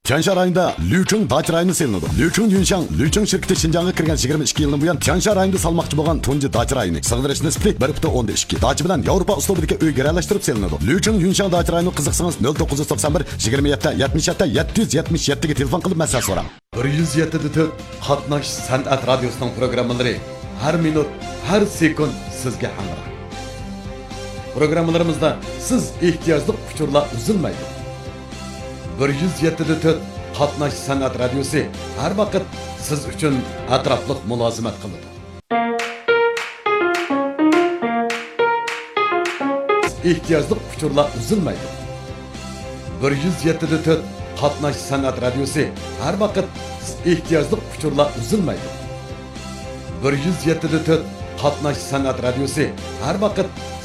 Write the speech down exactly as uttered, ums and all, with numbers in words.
Tiansha rayonida Liuchun dacha rayoni selinadi. Liuchun Yunshang, Liuchun şirketi Şinjan'a kirgan yigirma ikki yildan buyon Tiansha rayonida salmoqchi bo'lgan tunji dacha rayoni. Sig'dirish nisbati bir butun o'nda ikki. Dacha bilan Yevropa uslubidagi uy garalashtirib selinadi. Liuchun Yunshang dacha rayoni qiziqsangiz nol to'qqiz yuz to'qson bir yigirma yetti yetmish yetti yetti yuz yetmish yetti ga telefon qilib masala so'rang. bir yuz yetti to'rt Qatnash san'at radiosining programmalari har minut, har sekund sizga hamroh. Programmalarimizda siz ehtiyojli uchurlar uzilmaydi. bir yuz yetti to'rt Qatnash san'at radiosi har vaqt siz uchun atrofliq mulozimat qiladi. Ehtiyojli uchurlar uzilmaydi. bir yuz yetti to'rt Qatnash san'at radiosi har vaqt ehtiyojli uchurlar uzilmaydi. bir yuz yetti to'rt Qatnash san'at radiosi har vaqt